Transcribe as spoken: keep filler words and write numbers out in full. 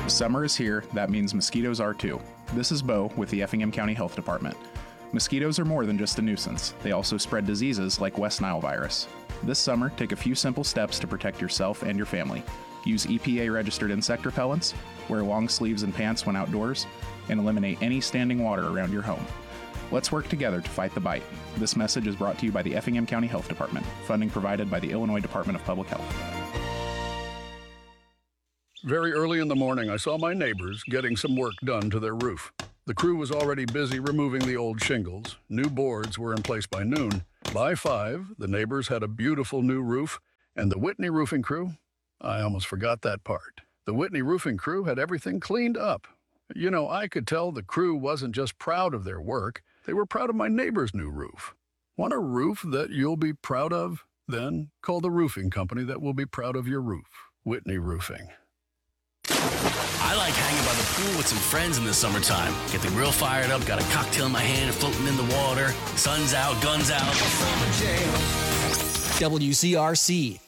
Summer is here, that means mosquitoes are too. This is Bo with the Effingham County Health Department. Mosquitoes are more than just a nuisance. They also spread diseases like West Nile virus. This summer, take a few simple steps to protect yourself and your family. Use E P A-registered insect repellents, wear long sleeves and pants when outdoors, and eliminate any standing water around your home. Let's work together to fight the bite. This message is brought to you by the Effingham County Health Department. Funding provided by the Illinois Department of Public Health. Very early in the morning, I saw my neighbors getting some work done to their roof. The crew was already busy removing the old shingles. New boards were in place by noon. By five, the neighbors had a beautiful new roof, and the Whitney roofing crew, I almost forgot that part. The Whitney roofing crew had everything cleaned up. You know, I could tell the crew wasn't just proud of their work, they were proud of my neighbor's new roof. Want a roof that you'll be proud of? Then call the roofing company that will be proud of your roof. Whitney Roofing. I like hanging by the pool with some friends in the summertime. Getting real fired up, got a cocktail in my hand, floating in the water. Sun's out, guns out. W C R C,